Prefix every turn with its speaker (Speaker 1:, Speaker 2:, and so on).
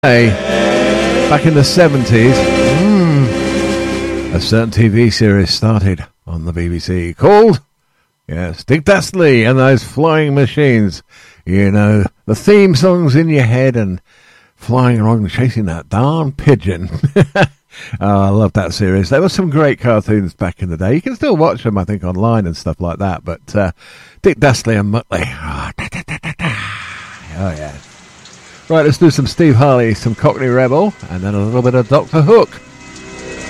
Speaker 1: Back in the 70s, a certain TV series started on the BBC called, Dick Dastardly and Those Flying Machines. You know, the theme song's in your head and flying around chasing that darn pigeon. I love that series. There were some great cartoons back in the day. You can still watch them, I think, online and stuff like that. But Dick Dastardly and Muttley. Oh, yeah. Right, let's do some Steve Harley, some Cockney Rebel, and then a little bit of Doctor Hook.